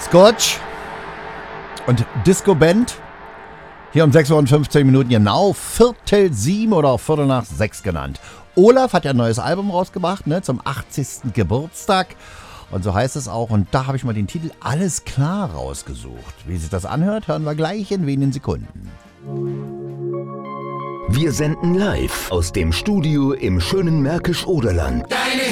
Scotch und Disco Band. Hier um 6:15 Uhr genau, 6:45 oder auch 6:15 genannt. Olaf hat ja ein neues Album rausgebracht, ne, zum 80. Geburtstag. Und so heißt es auch. Und da habe ich mal den Titel Alles klar rausgesucht. Wie sich das anhört, hören wir gleich in wenigen Sekunden. Wir senden live aus dem Studio im schönen Märkisch-Oderland. Deine